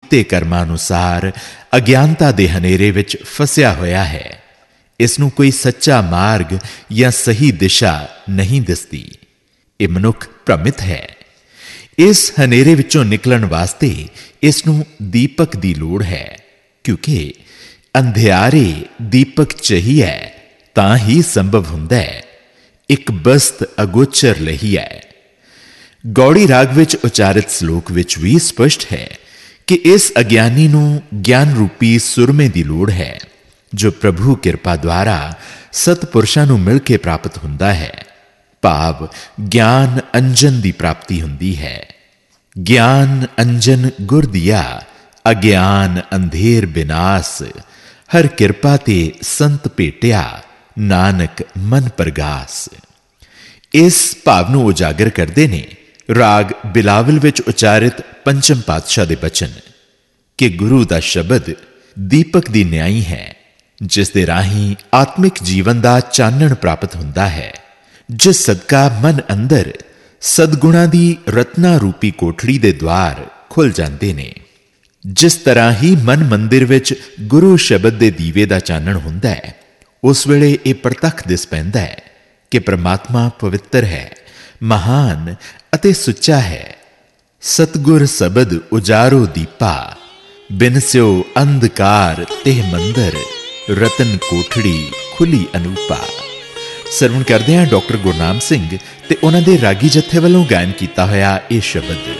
ਕੀਤੇ ਕਰਮਾਂ ਅਨੁਸਾਰ ਅਗਿਆਨਤਾ ਦੇ ਹਨੇਰੇ ਵਿੱਚ ਫਸਿਆ ਹੋਇਆ ਹੈ। ਇਸ ਨੂੰ ਕੋਈ ਸੱਚਾ ਮਾਰਗ ਜਾਂ ਸਹੀ ਦਿਸ਼ਾ ਨਹੀਂ ਦਿਸਦੀ। ਇਹ ਮਨੁੱਖ ਭ੍ਰਮਿਤ ਹੈ। ਇਸ ਹਨੇਰੇ ਵਿੱਚੋਂ ਨਿਕਲਣ ਵਾਸਤੇ ਇਸ ਨੂੰ ਦੀਪਕ ਦੀ ਲੋੜ ਹੈ, ਕਿਉਂਕਿ ਅੰਧਿਆਰੇ ਦੀਪਕ ਚਾਹੀਏ ਤਾਂ ਹੀ ਸੰਭਵ ਹੁੰਦਾ ਹੈ। ਇੱਕ ਬਸਤ ਅਗੋਚਰ ਲਈ ਹੈ। ਗੌੜੀ ਰਾਗ ਵਿੱਚ ਉਚਾਰਿਤ ਸ਼ਲੋਕ ਵਿੱਚ ਵੀ ਸਪਸ਼ਟ ਹੈ ਕਿ ਇਸ ਅਗਿਆਨੀ ਨੂੰ ਗਿਆਨ ਰੂਪੀ ਸੁਰਮੇ ਦੀ ਲੋੜ ਹੈ, ਜੋ ਪ੍ਰਭੂ ਕਿਰਪਾ ਦੁਆਰਾ ਸਤਪੁਰਸ਼ਾਂ ਨੂੰ ਮਿਲ ਕੇ ਪ੍ਰਾਪਤ ਹੁੰਦਾ ਹੈ। ਭਾਵ ਗਿਆਨ ਅੰਜਨ ਦੀ ਪ੍ਰਾਪਤੀ ਹੁੰਦੀ ਹੈ। ਗਿਆਨ ਅੰਜਨ ਗੁਰ ਦੀਆ, ਅਗਿਆਨ ਅੰਧੇਰ ਬਿਨਾਸ, ਹਰ ਕਿਰਪਾ ਤੇ ਸੰਤ ਭੇਟਿਆ, ਨਾਨਕ ਮਨ ਪ੍ਰਗਾਸ। ਇਸ ਭਾਵ ਨੂੰ ਉਜਾਗਰ ਕਰਦੇ ਨੇ ਰਾਗ ਬਿਲਾਵਲ ਵਿੱਚ ਉਚਾਰਿਤ ਪੰਚਮ ਪਾਤਸ਼ਾਹ ਦੇ ਬਚਨ ਕਿ ਗੁਰੂ ਦਾ ਸ਼ਬਦ ਦੀਪਕ ਦੀ ਨਿਆਈ ਹੈ, ਜਿਸ ਦੇ ਰਾਹੀਂ ਆਤਮਿਕ ਜੀਵਨ ਦਾ ਚਾਨਣ ਪ੍ਰਾਪਤ ਹੁੰਦਾ ਹੈ, ਜਿਸ ਸਦਕਾ ਮਨ ਅੰਦਰ ਸਦਗੁਣਾਂ ਦੀ ਰਤਨਾ ਰੂਪੀ ਕੋਠੜੀ ਦੇ ਦੁਆਰ ਖੁੱਲ ਜਾਂਦੇ ਨੇ। ਜਿਸ ਤਰ੍ਹਾਂ ਹੀ ਮਨ ਮੰਦਿਰ ਵਿੱਚ ਗੁਰੂ ਸ਼ਬਦ ਦੇ ਦੀਵੇ ਦਾ ਚਾਨਣ ਹੁੰਦਾ ਹੈ, ਉਸ ਵੇਲੇ ਇਹ ਪ੍ਰਤੱਖ ਦਿਸ ਪੈਂਦਾ ਹੈ ਕਿ ਪ੍ਰਮਾਤਮਾ ਪਵਿੱਤਰ ਹੈ, ਮਹਾਨ ਅਤੇ ਸੁੱਚਾ ਹੈ। ਸਤਗੁਰ ਸ਼ਬਦ ਉਜਾਰੋ ਦੀਪਾ, ਬਿਨ ਸਿਓ ਅੰਧਕਾਰ ਤਿਹ ਮੰਦਰ, ਰਤਨ ਕੋਠੜੀ ਖੁੱਲੀ ਅਨੂਪਾ। ਸਰਵਣ ਕਰਦੇ ਹਾਂ ਡਾਕਟਰ ਗੁਰਨਾਮ ਸਿੰਘ ਤੇ ਉਹਨਾਂ ਦੇ ਰਾਗੀ ਜਥੇ ਵੱਲੋਂ ਗਾਇਨ ਕੀਤਾ ਹੋਇਆ ਇਹ ਸ਼ਬਦ।